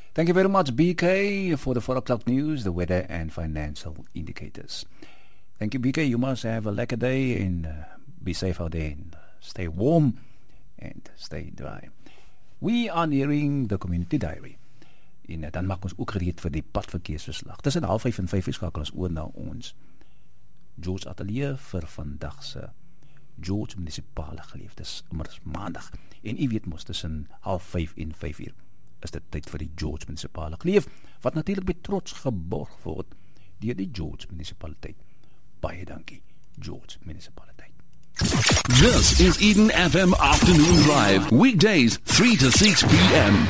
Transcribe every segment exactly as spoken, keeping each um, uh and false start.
Thank you very much, B K, for the four o'clock news, the weather and financial indicators. Thank you, B K. You must have a lekker day and uh, be safe out there and stay warm and stay dry. We are nearing the community diary. En uh, dan maak ons ook gereed vir die padverkeersverslag. Tussen half vyf en vyf skakel ons oor na ons George Atelier vir vandag se George munisipale geleef. Dis immers maandag. En u weet mos tussen half vyf en vyf uur is dit tyd vir die George munisipale geleef, wat natuurlik met trots geborg word deur die George munisipaliteit. Baie dankie, George munisipaliteit. This is Eden F M Afternoon Drive, weekdays three to six p m.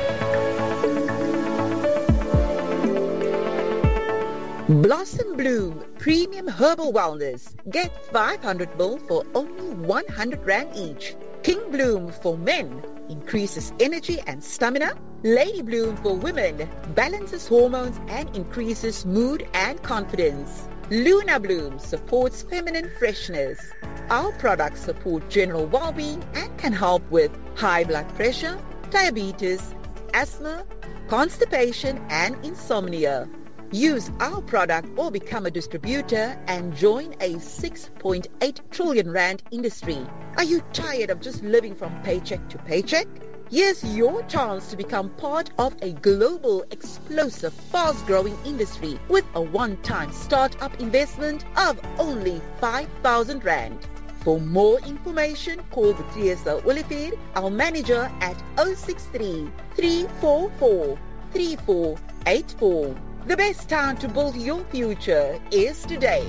Blossom Bloom Premium Herbal Wellness. Get five hundred mil for only one hundred rand each. King Bloom for men increases energy and stamina. Lady Bloom for women balances hormones and increases mood and confidence. Luna Bloom supports feminine freshness. Our products support general well-being and can help with high blood pressure, diabetes, asthma, constipation, and insomnia. Use our product or become a distributor and join a six point eight trillion rand industry. Are you tired of just living from paycheck to paycheck? Here's your chance to become part of a global, explosive, fast-growing industry with a one-time start-up investment of only five thousand rand. For more information, call Patricia Olivier, our manager, at zero six three, three four four, three four eight four. The best time to build your future is today.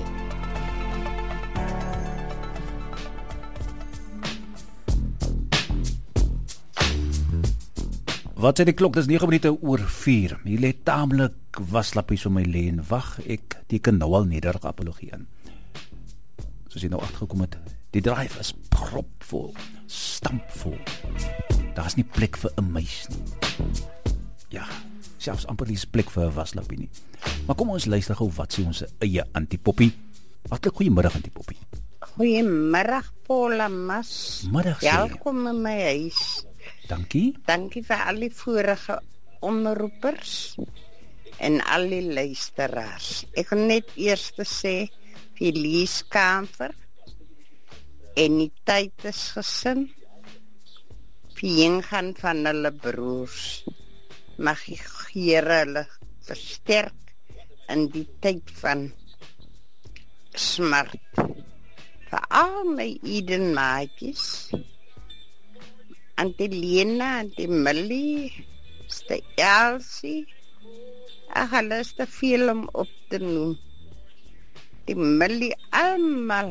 Wat sê die klok? Dis nege minute oor vier. Hier lê taamlik waslappies vir my lê en wag. Ek teken nou al nederige apologie in. Soos jy nou agtergekom het, die drive is propvol, stampvol. Daar's nie plek vir 'n muis nie. Ja, selfs amper nie plek vir 'n waslappie nie. Maar kom ons luister gou wat sê ons eie Antipoppie. Hartlik goeiemiddag Antipoppie. Goeiemiddag Paula Mas. Middag sê. Welkom in my huis. Dankie. Dankie vir al die vorige omroepers en al die luisteraars. Ek wil net eers sê vir Lies Kamfer en die Titus gesin, vir ingaan van hulle broers. Mag die Here hulle versterk in die tyd van smart. Vir al my Eden maatjies, Auntie Lena, Auntie Millie, Ste Elsie, ach, hulle is te veel om op te noem. Die Millie, allemaal.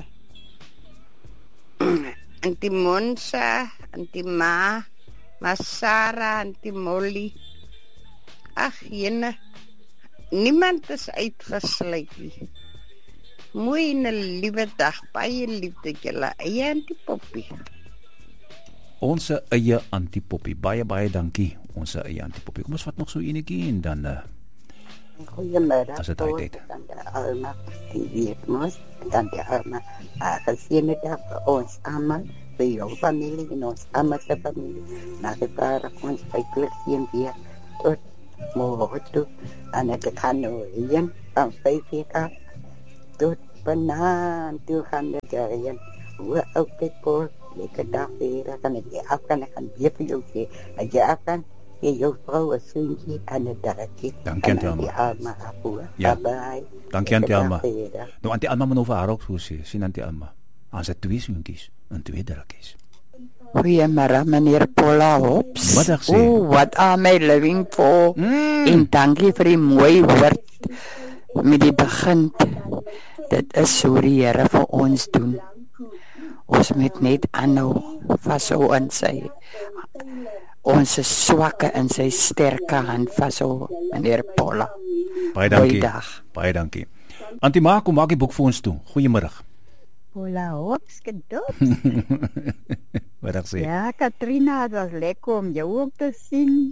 Auntie Monsa, Auntie Ma, Masara, Auntie Molly. Ach, jene, niemand is uitgesluit nie. Mooi en 'n liewe dag, baie liefde julle eie Antipoppie. Ons eie Antipoppie, baie baie dankie, ons eie Antipoppie. Kom ons vat nog so enetjie en dan uh, Goeiemiddag. as dit uit Dan die Alma, die weet mos, dan die Alma, geseënde dag vir ons almal, vir jou familie en ons almal se familie. Na die paar ons by Klipsien weer tot môre toe, en ek gaan nou heen van vyf uur af tot banaan toe gaan dit heen. Hoe ook dit voor, lekker dag weer, kan ek jy af kan, ek gaan weer vir jou sê, as jy af kan, jy jou vrou een soentjie en een darretjie. Dankie, Auntie Alma. En die Alma afvoer. Ja. Bye bye. Dankie Auntie Alma. Lekker dag verder. Nou Auntie Alma moet nou vir haar ook so sê, sien Auntie Alma. Ons het twee soentjies en twee darretjies. Goeiemiddag meneer Paula Hops. Middag sê. Oh, what am I living for? Mm. En dankie vir die mooi woord met die begin. Dit is so die Here vir ons doen. Ons moet net aanhou vashou in sy ons is swakke in sy sterke hand vashou, meneer Paula. Baie dankie. Goeiedag. Baie dankie. Auntie Ma, kom maak die boek vir ons toe. Goeiemiddag. Paula Hops, gedop. Middag sê. Ja, Katrina, het was lekker om jou ook te sien.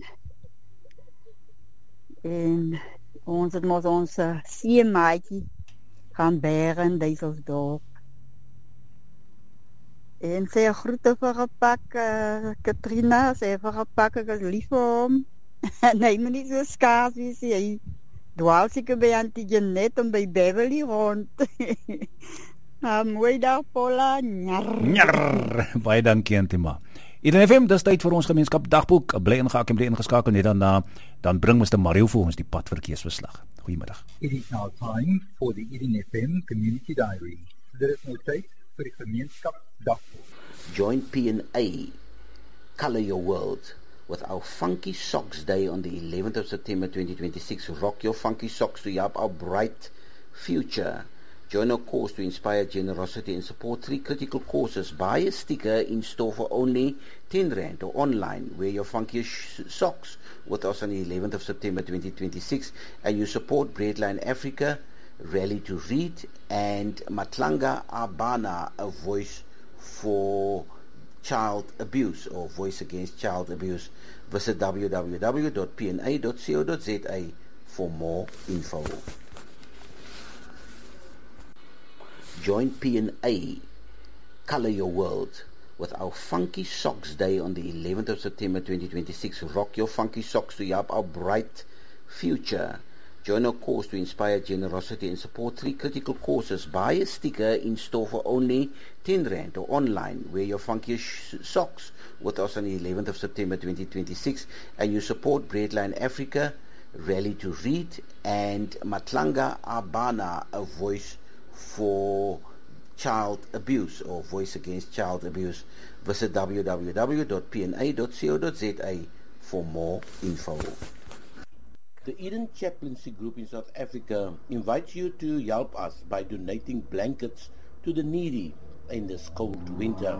En ons het mos ons uh, seemaatjie gaan bære in Duiselsdorp. En sy groete vir gepak, uh, Katrina, sy vir gepak, ek is lief vir hom. Nee, maar niet zo skaars wie ze. Hy dwaal seker by Auntie Jeanette om by Beverly rond. Nou, mooi dag, Paula. Njar. Njar. Baie dankie, Antima. Eden F M, dis tyd vir ons gemeenskap dagboek. Bly ingehaak en bly ingeskakel net dan uh, dan bring mister Mario vir ons die padverkeersverslag. Goeiemiddag. It is now time for the Eden F M Community Diary. Dit is nou tyd vir die gemeenskap dagboek. Join P and A, Color Your World, with our Funky Socks Day on the eleventh of September twenty twenty-six. Rock your funky socks to help our bright future. Join our cause to inspire generosity and support three critical causes. Buy a sticker in store for only ten rand or online. Wear your funky sh- socks with us on the eleventh of September twenty twenty-six. And you support Breadline Africa, Rally to Read, and Matlanga Abana, a voice for child abuse or voice against child abuse. Visit w w w dot p n a dot co dot z a for more info. Join P and A, Color Your World, with our Funky Socks Day on the eleventh of September twenty twenty-six. Rock your funky socks to help our bright future. Join our cause to inspire generosity and support three critical causes. Buy a sticker in store for only ten rand or online. Wear your funky sh- socks with us on the eleventh of September twenty twenty-six. And you support Breadline Africa, Rally to Read, and Matlanga Abana, a voice for child abuse or voice against child abuse. Visit w w w dot p n a dot co dot z a for more info. The Eden Chaplaincy Group in South Africa invites you to help us by donating blankets to the needy in this cold winter.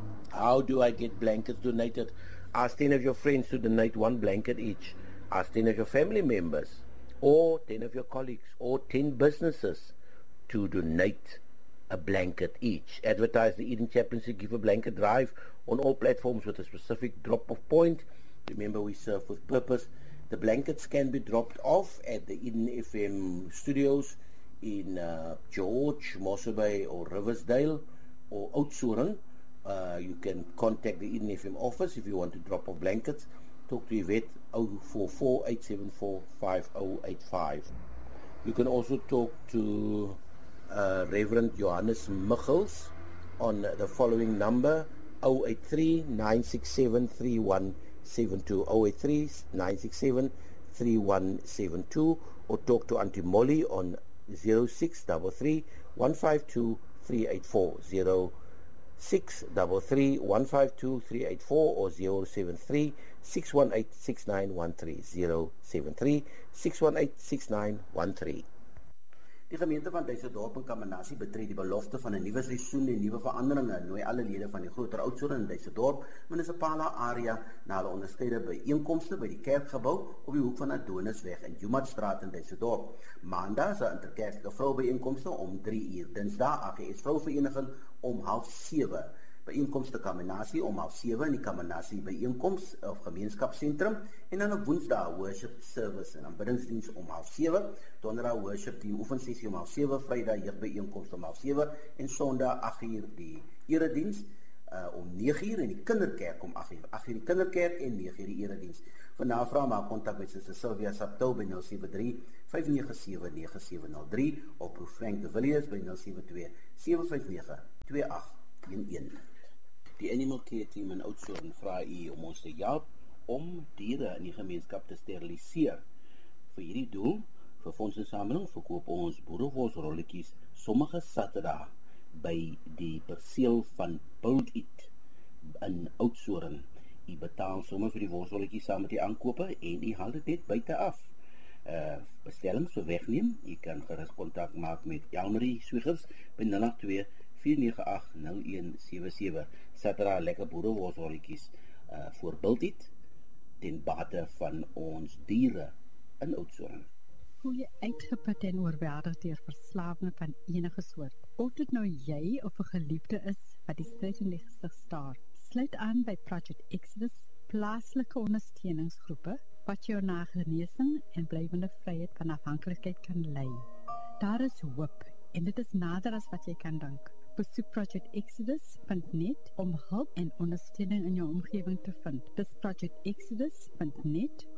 How do I get blankets donated? Ask ten of your friends to donate one blanket each. Ask ten of your family members, or ten of your colleagues, or ten businesses to donate a blanket each. Advertise the Eden Chaplaincy Give a Blanket drive on all platforms with a specific drop-off point. Remember, we serve with purpose. The blankets can be dropped off at the Eden F M studios in uh, George, Mossel Bay, or Riversdale, or Oudtshoorn. Uh, you can contact the Eden F M office if you want to drop off blankets. Talk to Yvette zero four four, eight seven four, five zero eight five. You can also talk to uh, Reverend Johannes Michels on the following number: zero eight three, nine six seven, three one seven two, zero eight three, nine six seven, three one seven two, or talk to Auntie Molly on zero six three three, one five two, three eight four, zero six three three, one five two, three eight four, or zero seven three, six one eight, six nine one three, zero seven three, six one eight, six nine one three. Die gemeente van Duisendorp en Kamanasie betree die belofte van 'n nuwe seisoen en nuwe veranderinge. Nooi alle lede van die groter Oudtshoorn en Duisendorp munisipale area na hulle onderskeide byeenkomste by die kerkgebou op die hoek van Adonisweg en Jumatstraat in Duisendorp. Maandag is 'n interkerklike vroubyeenkomste om drie uur. Dinsdag A G S Vrouvereniging om half sewe. Byeenkomste Kamanasie om half sewe in die Kamanasie byeenkoms of gemeenskapsentrum, en dan op Woensdag worship service en aanbiddingsdiens om half sewe, Donderdag worship team oefensessie om half sewe, Vrydag jeugbyeenkoms om half sewe en Sondag agt uur die erediens uh, om nege uur en die kinderkerk om agt uur. agt uur die kinderkerk en nege uur die erediens. Vir navraag maak kontak met Suster Sylvia Saptou by nul sewe drie, vyf nege sewe, nege sewe nul drie of Prof Frank de Villiers by nul sewe twee, sewe vyf nege, twee agt een een. Die Animal Care Team in Oudtshoorn vra u om ons te help om diere in die gemeenskap te steriliseer. Vir hierdie doel, vir fondsinsameling, verkoop ons boerewolsrolletjies sommige Saterdag by die perseel van Build It in Oudtshoorn. U betaal sommer vir die wolsrolletjies saam met die aankope en u haal dit net buite af. Uh, bestellings vir wegneem, u kan gerus kontak maak met Elmarie Swiggers by nul agt twee, vier nege agt, nul een sewe sewe. Saterdag lekker boerewolsrolletjies uh, voor Build It ten bate van ons diere in Oudtshoorn. Hoe jy uitgeput en oorweldig deur verslawing van enige soort. Of dit nou jy of 'n geliefde is wat die stryd in die gesig staar. Sluit aan by Project Exodus, plaaslike ondersteuningsgroepe wat jou na genesing en blywende vryheid van afhanklikheid kan lei. Daar is hoop en dit is nader as wat jy kan dink. Besoek project exodus punt net om hulp en ondersteuning in jou omgewing te vind. Dis project exodus punt net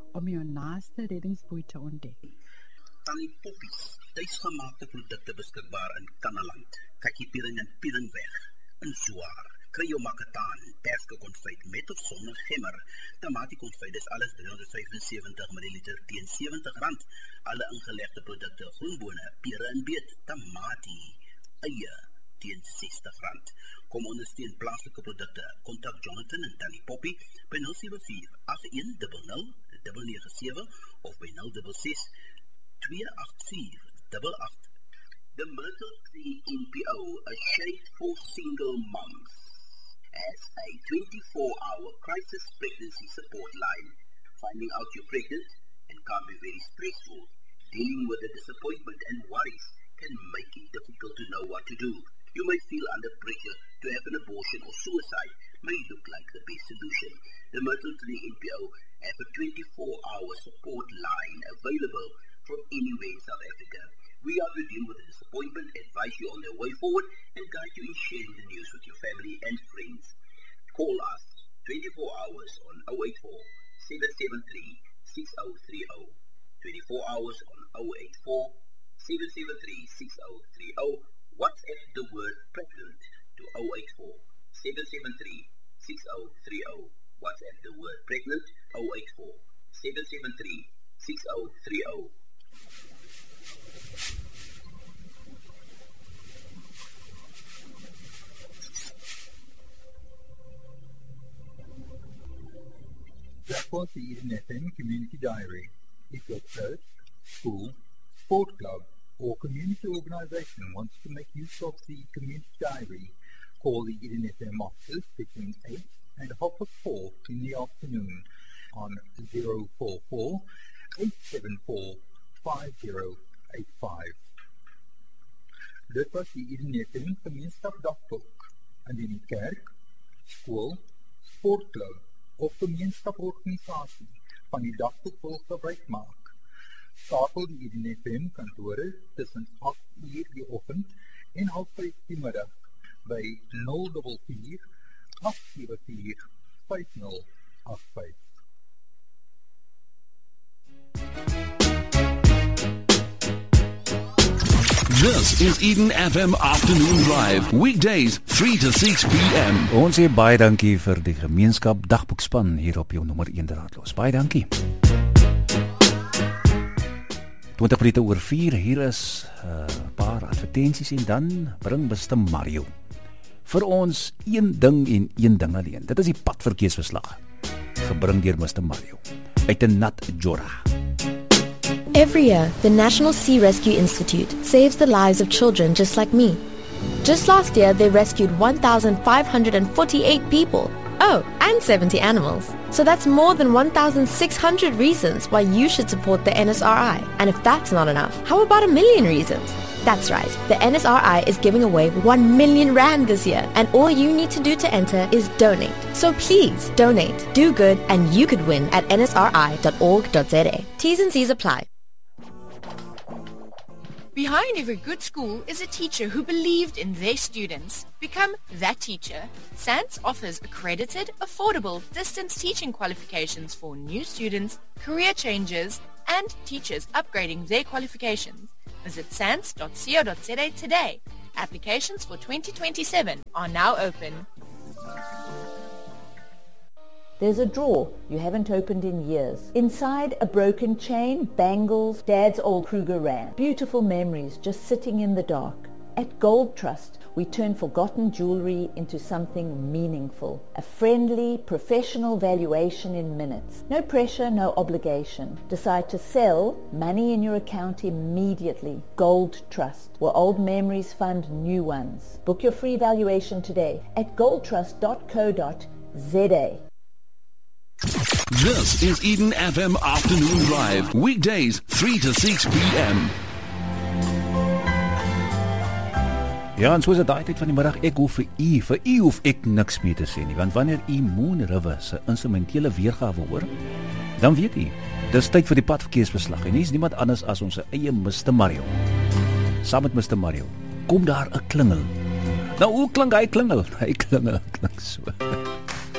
om jou naaste reddingsboei te ontdek. Tannie Poppies, tuisgemaakte produkte beskikbaar in Kannaland. Kakkie-piering en pieringweg, in Zwaar. Kry jou makataan, perske konfyt met of sonder gemmer. Tamatie konfyt is alles driehonderd vyfensewentig milliliter teen sewentig rand. Alle ingelegde produkte, groenbone, pere en beet, tamatie, eie teen sestig rand. Kom ondersteun plaaslike produkte. Kontak Jonathan en Tannie Poppy by nul sewe vier agt een nul nul nege nege sewe of by nul ses ses twee agt vier agt agt. The Myrtle Tree N P O, a shade for single moms, as a twenty-four hour crisis pregnancy support line. Finding out you're pregnant and can be very stressful. Dealing with the disappointment and worries can make it difficult to know what to do. You may feel under pressure to have an abortion or suicide may look like the best solution. The Myrtle Tree N P O have a twenty-four hour support line available from anywhere in South Africa. We are to deal with the disappointment, advise you on the way forward, and guide you in sharing the news with your family and friends. Call us twenty-four hours on zero eight four seven seven three six zero three zero. twenty-four hours on zero eight four seven seven three six zero three zero. WhatsApp the word pregnant to zero eight four seven seven three six zero three zero. WhatsApp the word pregnant zero eight four seven seven three six zero three zero. That was the Eden F M Community Diary. If your church, school, sport club, or community organization wants to make use of the Community Diary, call the Eden F M office between eight and half past four in the afternoon on zero four four eight seven four five zero eight five. Dit was die Eden F M Gemeenskap Dagboek indien die kerk, skool, sportklub of gemeenskaporganisasie van die dagboek wil gebruik maak. Skakel die Eden F M kantore tussen agt uur die oggend en half vyf die middag by nul vier vier agt sewe vier vyf nul agt vyf. This is Eden F M Afternoon Drive, weekdays three to six p m. Ons sê baie dankie vir die gemeenskap dagboekspan hier op jou nommer een draadloos. Baie dankie. twintig minute oor vier, hier is 'n uh, paar advertensies en dan bring mister Mario vir ons een ding en een ding alleen. Dit is die padverkeersverslag, gebring deur mister Mario uit 'n nat Jora. Every year, the National Sea Rescue Institute saves the lives of children just like me. Just last year, they rescued one thousand five hundred forty-eight people. Oh, and seventy animals. So that's more than one thousand six hundred reasons why you should support the N S R I. And if that's not enough, how about a million reasons? That's right, the N S R I is giving away one million rand this year, and all you need to do to enter is donate. So please, donate, do good, and you could win at n s r i dot org dot z a. T's and C's apply. Behind every good school is a teacher who believed in their students. Become that teacher. S A N S offers accredited, affordable distance teaching qualifications for new students, career changers, and teachers upgrading their qualifications. Visit s a n s dot co dot z a today. Applications for twenty twenty-seven are now open. There's a drawer you haven't opened in years. Inside, a broken chain, bangles, Dad's old Kruger Rand. Beautiful memories just sitting in the dark. At Gold Trust, we turn forgotten jewelry into something meaningful. A friendly, professional valuation in minutes. No pressure, no obligation. Decide to sell, money in your account immediately. Gold Trust, where old memories fund new ones. Book your free valuation today at gold trust dot co dot z a. This is Eden F M Afternoon Drive, weekdays three to six p m. Ja, en soos het daai tyd van die middag, ek hoef vir u, vir u hoef ek niks meer te sê nie, want wanneer u Moon River se instrumentele weergawe hoor, dan weet u, dis tyd vir die padverkeersverslag, en nie is niemand anders as ons eie mister Mario. Saam met mister Mario, kom daar 'n klingel. Nou, hoe klink hy klingel? Hy klingel, klink so.